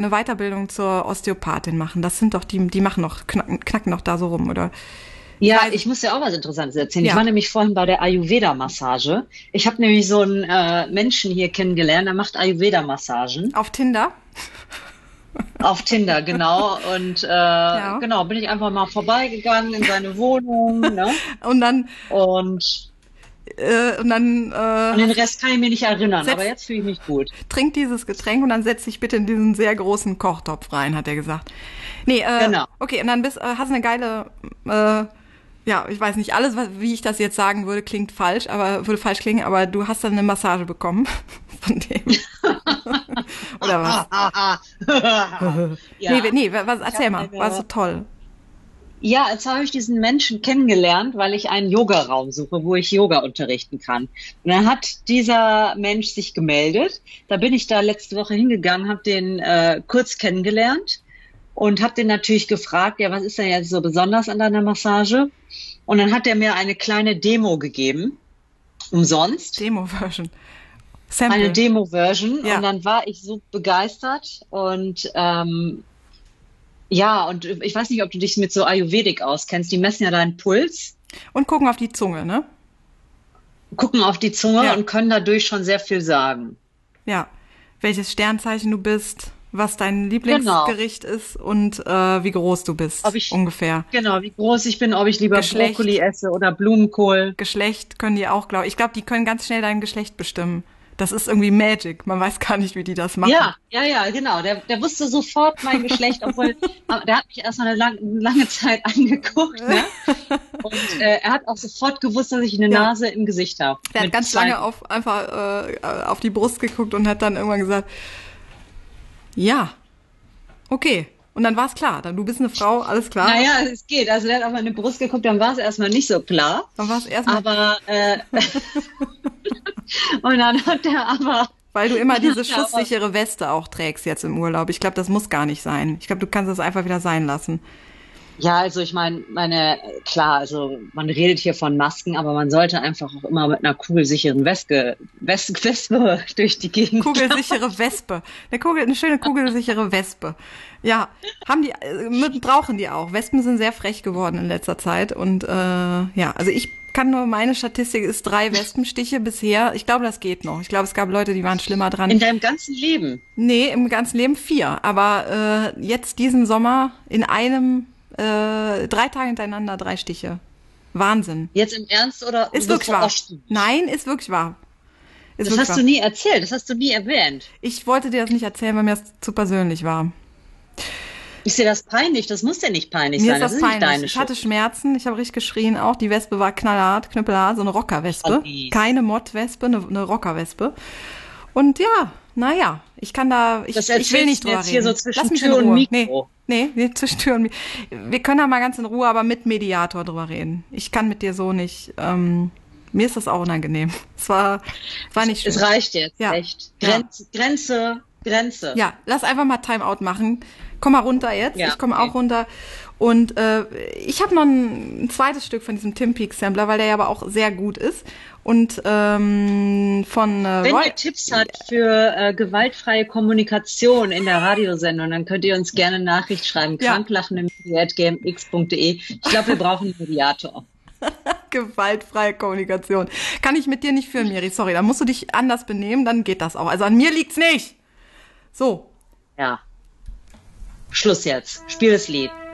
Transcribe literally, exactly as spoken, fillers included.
eine Weiterbildung zur Osteopathin machen. Das sind doch die, die machen noch, knacken, knacken noch da so rum, oder? Ja, Weiß- ich muss dir auch was Interessantes erzählen. Ja. Ich war nämlich vorhin bei der Ayurveda-Massage. Ich habe nämlich so einen äh, Menschen hier kennengelernt, der macht Ayurveda-Massagen Auf Tinder? auf Tinder, genau. Und äh, genau, bin ich einfach mal vorbeigegangen in seine Wohnung, ne? Und dann, Und äh, und dann an den äh, Rest kann ich mich nicht erinnern, Setz- aber jetzt fühle ich mich gut. trink dieses Getränk und dann setz dich bitte in diesen sehr großen Kochtopf rein, hat er gesagt. Nee, äh, Genau. okay, und dann bist, äh, hast eine geile, äh, ja, ich weiß nicht, alles, was, wie ich das jetzt sagen würde, klingt falsch, aber würde falsch klingen, aber du hast dann eine Massage bekommen von dem. Oder was? Ja. Nee, nee, was, erzähl hab mal, eine- war so toll. Ja, jetzt habe ich diesen Menschen kennengelernt, weil ich einen Yogaraum suche, wo ich Yoga unterrichten kann. Und dann hat dieser Mensch sich gemeldet. Da bin ich da letzte Woche hingegangen, habe den äh, kurz kennengelernt und habe den natürlich gefragt, ja, was ist denn jetzt so besonders an deiner Massage? Und dann hat er mir eine kleine Demo gegeben, umsonst. Demo-Version. Sample. Eine Demo-Version. Ja. Und dann war ich so begeistert und ähm, ja, und ich weiß nicht, ob du dich mit so Ayurvedik auskennst. Die messen ja deinen Puls, Und gucken auf die Zunge, ne? gucken auf die Zunge Ja. und können dadurch schon sehr viel sagen. Ja. Welches Sternzeichen du bist, was dein Lieblingsgericht ist und äh, wie groß du bist. Ob ich- ungefähr. Genau, wie groß ich bin, ob ich lieber Geschlecht. Brokkoli esse oder Blumenkohl. Geschlecht können die auch, glaube ich. Ich glaube, die können ganz schnell dein Geschlecht bestimmen. Das ist irgendwie Magic. Man weiß gar nicht, wie die das machen. Ja, ja, ja, genau. Der, der wusste sofort mein Geschlecht, obwohl aber der hat mich erst mal eine lang, lange Zeit angeguckt. Ne? Und äh, er hat auch sofort gewusst, dass ich eine Ja. Nase im Gesicht habe. Der hat Mit ganz zwei- lange auf, einfach äh, auf die Brust geguckt und hat dann irgendwann gesagt, ja, okay. Und dann war es klar. Dann, du bist eine Frau, alles klar. Naja, es geht. Also der hat auf meine Brust geguckt, dann war es erstmal nicht so klar. Dann war es erstmal, Aber äh, und dann hat er aber weil du immer diese Ja, aber- schusssichere Weste auch trägst jetzt im Urlaub. Ich glaube, das muss gar nicht sein. Ich glaube, du kannst das einfach wieder sein lassen. ja, also ich meine, meine klar, also man redet hier von Masken, aber man sollte einfach auch immer mit einer kugelsicheren Weste, West, Wespe durch die Gegend. Kugelsichere Wespe. Eine Kugel, eine schöne kugelsichere Wespe. Ja, haben die, äh, mit- brauchen die auch. Wespen sind sehr frech geworden in letzter Zeit und äh, ja, also ich kann nur, meine Statistik ist drei Wespenstiche bisher. Ich glaube, das geht noch. Ich glaube, es gab Leute, die waren schlimmer dran. In deinem ganzen Leben. Nee, im ganzen Leben vier. Aber äh, jetzt diesen Sommer in einem, äh, drei Tage hintereinander drei Stiche. Wahnsinn. Jetzt im Ernst oder Ist du wirklich wahr. verarschst? Nein, ist wirklich wahr. Ist Das wirklich hast wahr. du nie erzählt, das hast du nie erwähnt. Ich wollte dir das nicht erzählen, weil mir das zu persönlich war. Ist dir das peinlich? Das muss dir nicht peinlich Mir sein. ist das, ist nicht peinlich. deine Ich hatte Schuld. Schmerzen, ich habe richtig geschrien auch. Die Wespe war knallhart, knüppelhart, so eine Rockerwespe. Spannend. Keine Mottwespe, eine, eine Rockerwespe. Und ja, naja, ich kann da, ich, Das ich will erzählst nicht du drüber jetzt hier reden. so zwischen Lass mich Tür in und Ruhe. Mikro. Nee, nee, nee, zwischen Tür und Mikro. Wir können da mal ganz in Ruhe, aber mit Mediator drüber reden. Ich kann mit dir so nicht, ähm, mir ist das auch unangenehm. Es war, es war nicht schön. Es reicht jetzt, Ja. echt. Ja. Grenze, Grenze, Grenze. Ja, lass einfach mal Timeout machen. Komm mal runter jetzt. Ja, ich komme okay. auch runter. Und äh, ich habe noch ein, ein zweites Stück von diesem Tim Peake Sampler, weil der ja aber auch sehr gut ist. Und ähm, von äh, Wenn Roy ihr Tipps habt für äh, gewaltfreie Kommunikation in der Radiosendung, dann könnt ihr uns gerne eine Nachricht schreiben. Ja. Kranklachen at g m x punkt d e. Ich glaube, wir brauchen einen Mediator. gewaltfreie Kommunikation. Kann ich mit dir nicht führen, Miri. Sorry, da musst du dich anders benehmen, dann geht das auch. Also an mir liegt's nicht. So, Ja. Schluss jetzt. Spiel das Lied.